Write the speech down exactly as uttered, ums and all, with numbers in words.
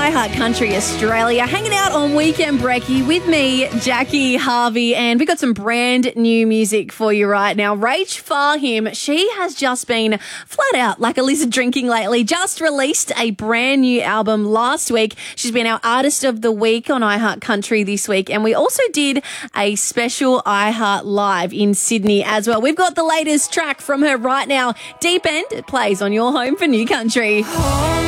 iHeart Country Australia, hanging out on Weekend Brekkie with me, Jackie Harvey, and we got some brand new music for you right now. Rach Fahim, she has just been flat out like a lizard drinking lately, just released a brand new album last week. She's been our Artist of the Week on iHeart Country this week, and we also did a special iHeart Live in Sydney as well. We've got the latest track from her right now, Deep End. It plays on your home for New Country.